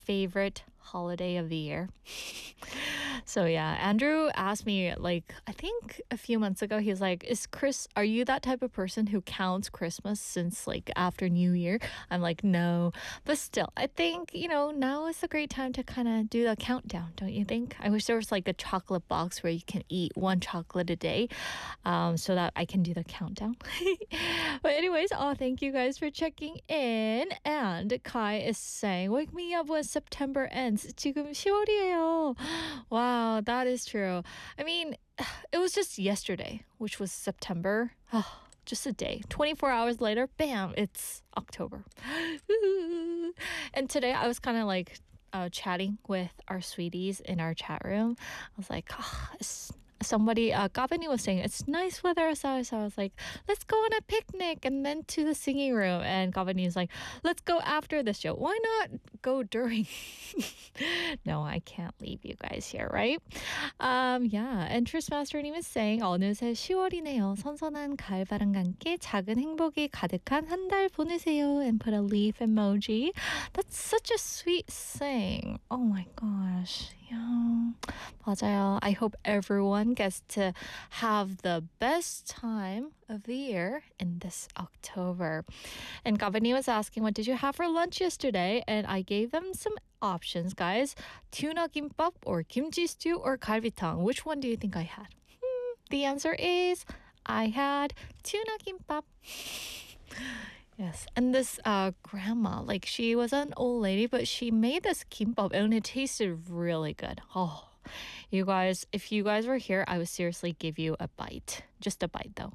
favorite holiday of the year. So yeah, Andrew asked me like I think a few months ago. He was like, are you that type of person who counts Christmas since like after New Year?" I'm like, "No." But still, I think, now is a great time to kind of do the countdown, don't you think? I wish there was like a chocolate box where you can eat one chocolate a day, so that I can do the countdown. But anyways, thank you guys for checking in. And Kai is saying, "Wake me up when September ends." 지금 10월이에요. Wow, that is true. I mean, it was just yesterday, which was September. Just a day. 24 hours later, bam, it's October. And today I was kind of like chatting with our sweeties in our chat room. I was like, Gavini was saying, "It's nice weather outside." So I was like, "Let's go on a picnic and then to the singing room." And Gavini is like, "Let's go after the show." Why not go during? No, I can't leave you guys here, right? Yeah. And Trustmaster님 is saying, "어느새 10월이네요. 선선한 가을바람과 함께 작은 행복이 가득한 한 달 보내세요." And put a leaf emoji. That's such a sweet saying. Oh my gosh. Yeah. 맞아요. I hope everyone gets to have the best time of the year in this October. And Gavani was asking, "What did you have for lunch yesterday?" And I gave them some options, guys. Tuna kimbap or kimchi stew or galbitang. Which one do you think I had? The answer is I had tuna kimbap. Yes, and this grandma, like she was an old lady, but she made this kimbap and it tasted really good. Oh, you guys, if you guys were here, I would seriously give you a bite. Just a bite though.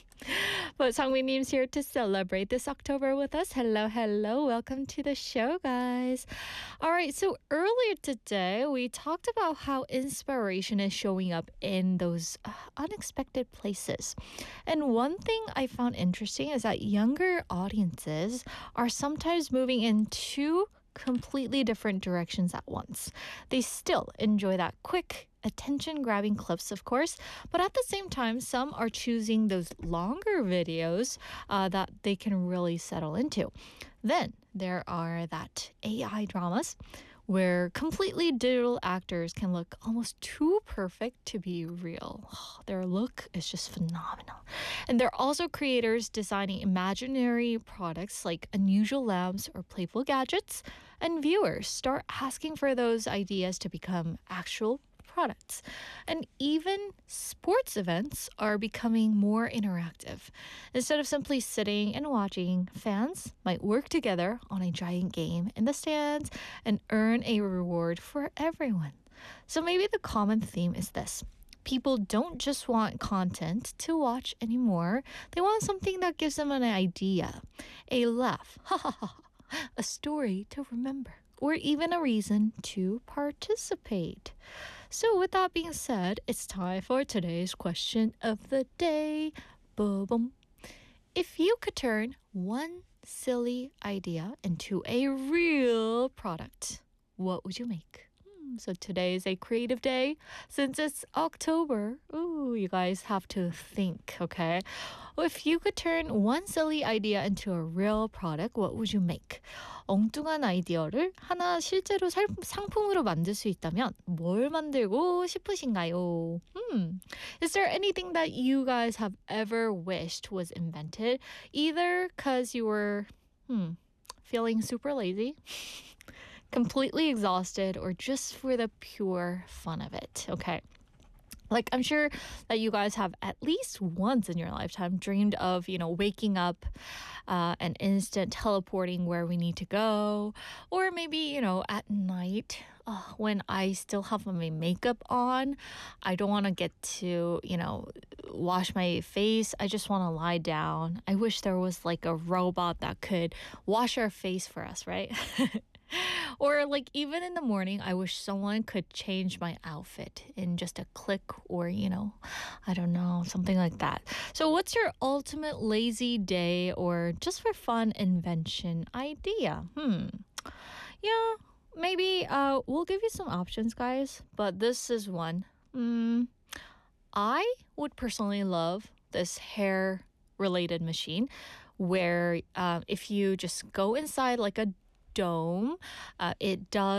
But Sangmi-nim's here to celebrate this October with us. Hello, hello. Welcome to the show, guys. All right, so earlier today, we talked about how inspiration is showing up in those unexpected places. And one thing I found interesting is that younger audiences are sometimes moving in two completely different directions at once. They still enjoy that quick attention grabbing clips, of course, but at the same time, some are choosing those longer videos that they can really settle into. Then there are that AI dramas where completely digital actors can look almost too perfect to be real. Their look is just phenomenal. And there are also creators designing imaginary products like unusual lamps or playful gadgets, and viewers start asking for those ideas to become actual products. And even sports events are becoming more interactive. Instead of simply sitting and watching, fans might work together on a giant game in the stands and earn a reward for everyone. So maybe the common theme is this. People don't just want content to watch anymore. They want something that gives them an idea, a laugh, a story to remember, or even a reason to participate. So with that being said, it's time for today's question of the day. Boom. If you could turn one silly idea into a real product, what would you make? So today is a creative day. Since it's October, you guys have to think, okay? If you could turn one silly idea into a real product, what would you make? 엉뚱한 아이디어를 하나 실제로 상품으로 만들 수 있다면 뭘 만들고 싶으신가요? Is there anything that you guys have ever wished was invented? Either because you were feeling super lazy, completely exhausted, or just for the pure fun of it, okay? Like, I'm sure that you guys have at least once in your lifetime dreamed of, waking up and instant teleporting where we need to go. Or maybe, at night when I still have my makeup on, I don't want to get to, wash my face. I just want to lie down. I wish there was like a robot that could wash our face for us, right? Or like even in the morning, I wish someone could change my outfit in just a click or, I don't know, something like that. So what's your ultimate lazy day or just for fun invention idea? Yeah, maybe we'll give you some options, guys, but this is one. I would personally love this hair related machine where if you just go inside like a dome. It does